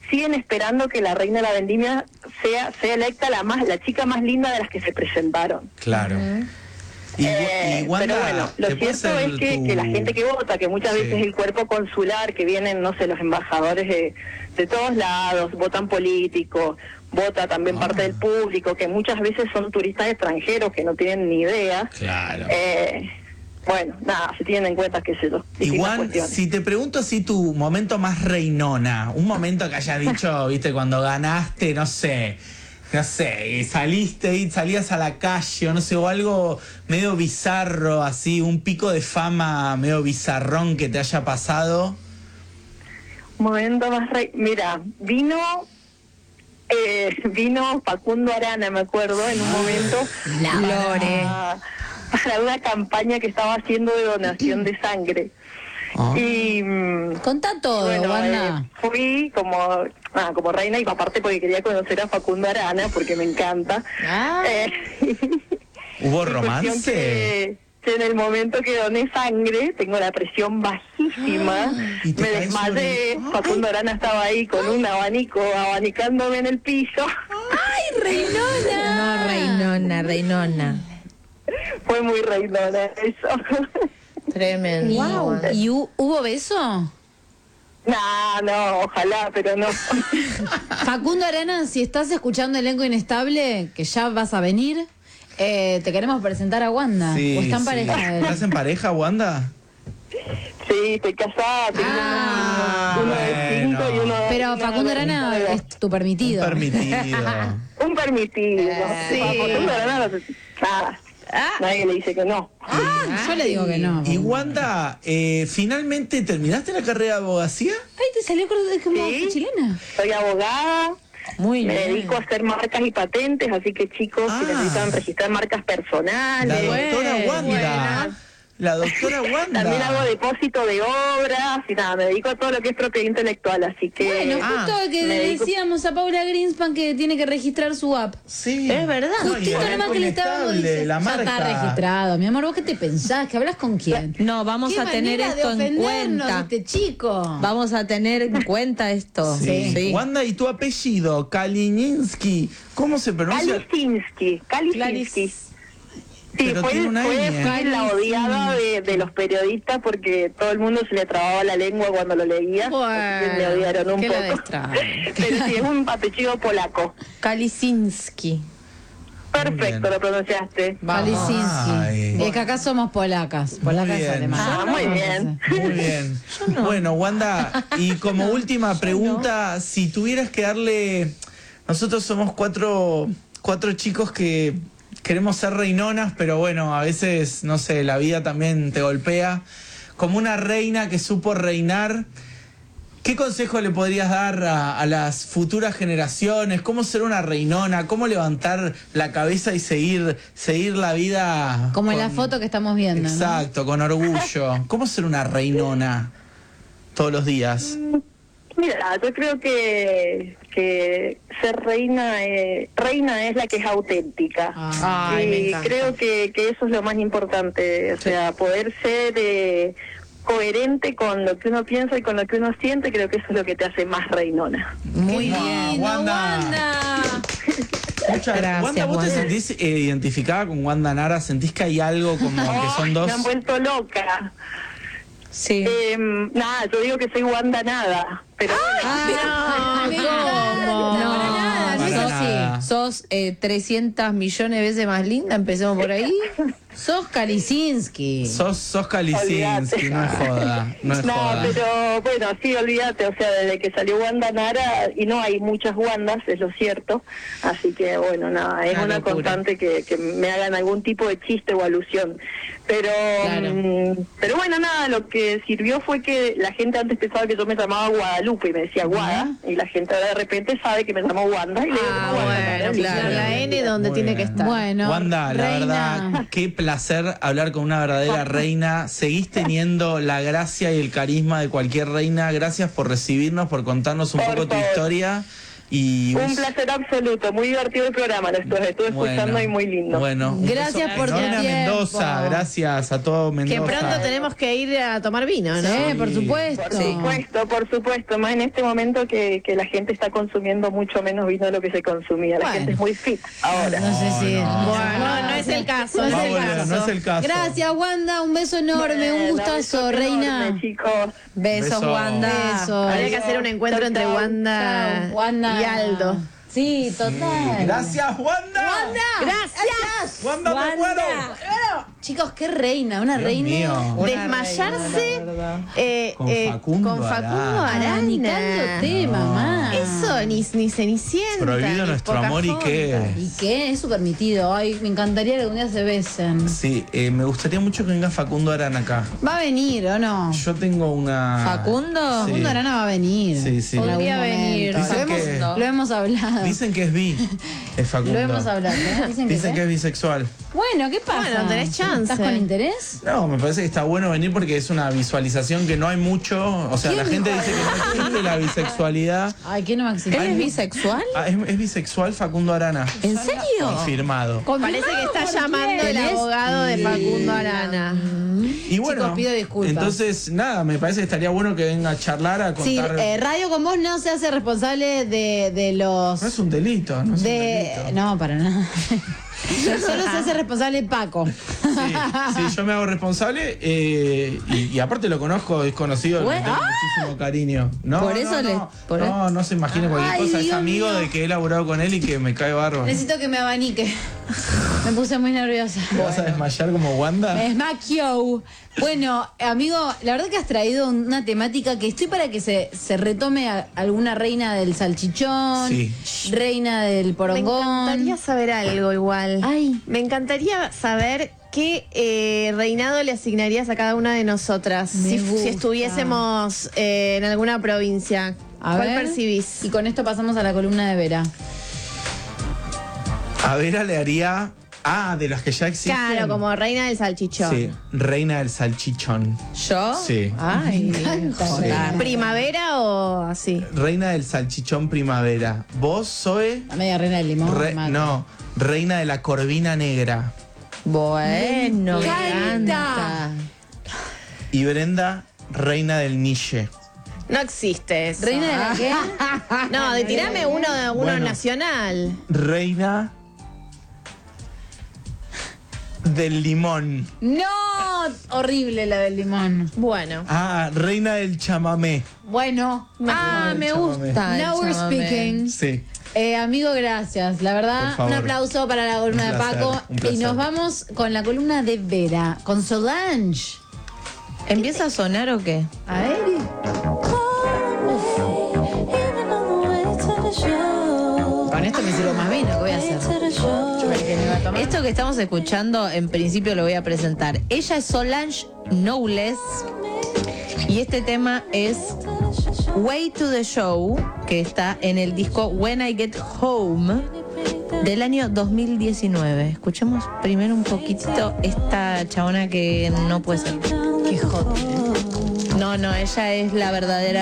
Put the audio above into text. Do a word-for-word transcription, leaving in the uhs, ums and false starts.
siguen esperando que la reina de la vendimia sea, sea electa la más, la chica más linda de las que se presentaron. Claro. Uh-huh. Y, Eh, y Wanda, pero bueno, lo cierto es que, tu... que la gente que vota, que muchas sí. veces el cuerpo consular, que vienen, no sé, los embajadores de, de todos lados, votan políticos, vota también ah. parte del público, que muchas veces son turistas extranjeros que no tienen ni idea. Claro. Eh, bueno, nada, se tienen en cuenta que se los Igual, si te pregunto así tu momento más reinona, un momento que hayas dicho, viste, cuando ganaste, no sé, no sé, y saliste y salías a la calle o no sé, o algo medio bizarro, así, un pico de fama medio bizarrón que te haya pasado. Momento más rey, mira, vino eh, vino Facundo Arana, me acuerdo, en un momento La Lore. para, para una campaña que estaba haciendo de donación de sangre. Ah. Y contá todo, bueno, Wanda. eh, fui como ah, como reina y aparte porque quería conocer a Facundo Arana porque me encanta. Ah. Eh, ¿Hubo y cuestión romance? Que, que en el momento que doné sangre tengo la presión bajísima, Ah, ¿y te me caes desmayé, sobre- Facundo Arana estaba ahí con un abanico abanicándome en el piso. ¡Ay, reinona! No, reinona, reinona. Fue muy reinona eso. Tremendo. Wow. ¿Y hu- hubo beso? No, no, ojalá, pero no. Facundo Arana, si estás escuchando Elenco Inestable, que ya vas a venir, eh, te queremos presentar a Wanda. Sí, ¿O está en sí. pareja? él? ¿Estás en pareja, Wanda? Sí, estoy casada, tengo Ah, uno de cinco bueno. y uno de Pero uno Facundo de Arana dos. es tu permitido. Permitido. Un permitido. Sí. A Facundo Arana, nada. Ah. Nadie le dice que no. Ah, yo le digo que no. Y Wanda, eh, ¿finalmente terminaste la carrera de abogacía? Ay, te salió con como Sí. chilena. Soy abogada, Muy me bien. dedico a hacer marcas y patentes, así que chicos, Ah. si necesitan registrar marcas La personales. doctora Bueno, Wanda. buena. La doctora Wanda. También hago depósito de obras y nada, me dedico a todo lo que es propiedad intelectual, así que... Bueno, Ah, justo que me le dedico- decíamos a Paula Greenspan que tiene que registrar su app. Sí. Es verdad. No, y Justito Elenco nomás que le estábamos Inestable, diciendo. la Ya marca. está registrado. Mi amor, ¿vos qué te pensás? ¿Que hablas con quién? No, vamos ¿Qué a tener manera de esto en ofendernos, cuenta. este chico? Vamos a tener en cuenta esto. Sí. Sí. Wanda, ¿y tu apellido? Kalininsky. ¿Cómo se pronuncia? Kalisinski, Kalisinski. Sí, Pero fue, tiene una fue, ñ. fue la odiada de, de los periodistas porque todo el mundo se le trababa la lengua cuando lo leía. Así que me odiaron un que la poco. destraben. Pero sí, es un apellido polaco. Kalisinski. Perfecto, bien. lo pronunciaste. Kalisinski. Ay. Es que acá somos polacas. Polacas bien. alemanas. Ah, muy bien. Muy bien. Bueno, Wanda, y como última pregunta, si tuvieras que darle... Nosotros somos cuatro, cuatro chicos que queremos ser reinonas, pero bueno, a veces, no sé, la vida también te golpea. Como una reina que supo reinar, ¿qué consejo le podrías dar a, a las futuras generaciones? ¿Cómo ser una reinona? ¿Cómo levantar la cabeza y seguir, seguir la vida? Como en la con- foto que estamos viendo, ¿no? Exacto, con orgullo. ¿Cómo ser una reinona todos los días? Mira, yo creo que, que ser reina eh, reina es la que es auténtica. Ah. Ay, me y encanta. creo que, que eso es lo más importante, o sea, poder ser eh, coherente con lo que uno piensa y con lo que uno siente, creo que eso es lo que te hace más reinona. Muy Qué bien. lindo, Wanda. Wanda. Muchas Gracias, Wanda, ¿vos te Wanda. sentís eh, identificada con Wanda Nara? ¿Sentís que hay algo como que son Ay, dos? me han vuelto loca. Sí. Eh, nada, yo digo que soy Wanda nada, pero Ah, Me no, encanta, ¿cómo? para nada, no Para es así. nada. Sos eh, trescientas millones de veces más linda, empecemos por ahí. Sos Kalisinski. Sos, sos Kalisinski, no es joda, no es no, joda. pero bueno, sí, olvídate, o sea, desde que salió Wanda Nara, y no hay muchas Wandas, es lo cierto, así que bueno, nada, es Una una, locura. constante que, que me hagan algún tipo de chiste o alusión. Pero Claro. mm, pero bueno, nada, lo que sirvió fue que la gente antes pensaba que yo me llamaba Guadalupe y me decía Guada, y la gente ahora de repente sabe que me llamo Wanda y le digo Ah, Wanda bueno, Nara, claro. y- La N donde Muy tiene bien. que estar. Bueno, Wanda, la reina. verdad, qué placer hablar con una verdadera reina. Seguís teniendo la gracia y el carisma de cualquier reina. Gracias por recibirnos, por contarnos un Por poco tu favor. historia. Y Un placer absoluto, muy divertido el programa, lo estuve, estuve Bueno, escuchando y muy lindo. Bueno, un Gracias beso por tu enorme a tiempo. Mendoza, gracias a todo Mendoza. Que pronto tenemos que ir a tomar vino, ¿no? Sí, por Sí. supuesto. Por supuesto, por supuesto, más en este momento que, que la gente está consumiendo mucho menos vino de lo que se consumía. La Bueno. gente es muy fit ahora. No sé si. No, no. Bueno, no, no es el caso, No no Va es a el volver, caso. no es el caso. Gracias, Wanda. Un beso enorme, un Bueno, gustazo, beso reina. enorme, chicos. Besos, Beso. Wanda. Besos. Habría que hacer un encuentro Chau, entre chau. Wanda, Chao, Wanda. y Aldo. Sí, total. Gracias, Wanda. Wanda. Gracias. Wanda, me muero. Chicos, qué reina, una Dios reina. mío. Desmayarse eh, Con eh, Facundo con Facundo Arana. Aranicándote, No. mamá. Eso ni, ni Cenicienta. Prohibido ni nuestro amor y qué. Pocahontas. ¿Y qué? Es su permitido. Ay, me encantaría que algún día se besen. Sí, eh, me gustaría mucho que venga Facundo Arana acá. ¿Va a venir o no? Yo tengo una. ¿Facundo? Sí. Facundo Arana va a venir. Sí, sí. En algún Podría momento. venir. Lo Dicen hemos, que- lo hemos hablado. Dicen que es bi. Es Facundo. Lo hemos hablado. ¿eh? Dicen que, Dicen ¿qué? que es bisexual. Bueno, ¿qué pasa? Bueno, tenés chance. ¿Estás con interés? No, me parece que está bueno venir porque es una visualización que no hay mucho. O sea, ¿Quién la gente dijo dice que no existe la bisexualidad. Ay, ¿qué no me exige? Ay, ¿Él es bisexual? Ah, ¿es, es bisexual Facundo Arana. ¿En serio? Confirmado. Parece que está llamando el ¿Tenés? abogado de Sí. Facundo Arana. Y bueno, Chicos, pido disculpas. entonces, nada, me parece que estaría bueno que venga a charlar, a Sí, contar. eh, Radio con Vos no se hace responsable de, de los... No es un delito, no es de... un delito. No, para nada. Solo se hace responsable Paco. Sí, sí, yo me hago responsable eh, y, y aparte lo conozco, es conocido, le Bueno. tengo muchísimo cariño. No, Por no, eso no, le- por no, no se imagine cualquier Ay, cosa, es Dios amigo mío. de que he laburado con él y que me cae bárbaro. Necesito que me abanique. Me puse muy nerviosa. ¿Te vas a desmayar como Wanda? Me desmaquio. Bueno, amigo, la verdad que has traído una temática que estoy para que se, se retome a alguna reina del salchichón, Sí. reina del Me porongón. encantaría saber algo igual. Ay. Me encantaría saber qué eh, reinado le asignarías a cada una de nosotras Me si, gusta. si estuviésemos eh, en alguna provincia. A ¿Cuál ver. percibís? Y con esto pasamos a la columna de Vera. A Vera le haría. Ah, de las que ya existen. Claro, como reina del salchichón. Sí, reina del salchichón. ¿Yo? Sí. Ay, Joder. ¿primavera o así? Reina del salchichón primavera. Vos, Zoe. La media reina del limón. Re- mate. no, reina de la corvina negra. Bueno, Me encanta. Y Brenda, reina del niche. No existe eso. ¿Reina de la qué? No, de tirame uno, uno Bueno. nacional. Reina del limón. No, horrible la del limón. Bueno. Ah, reina del chamamé. Bueno. Ah, me chamamé. gusta. el Now we're chamamé. speaking. Sí. Eh, amigo, gracias. La verdad, Por favor. un aplauso para la columna Un de placer, Paco. un Y placer. nos vamos con la columna de Vera, con Solange. ¿Empieza a sonar o qué? A ver. Con esto me sirvo más vino, ¿qué voy a hacer? Yo creí que me iba a tomar. Esto que estamos escuchando, en principio lo voy a presentar. Ella es Solange Knowles y este tema es Way to the Show, que está en el disco When I Get Home del año dos mil diecinueve. Escuchemos primero un poquitito esta chabona que no puede ser. Qué hot. No, no, ella es la verdadera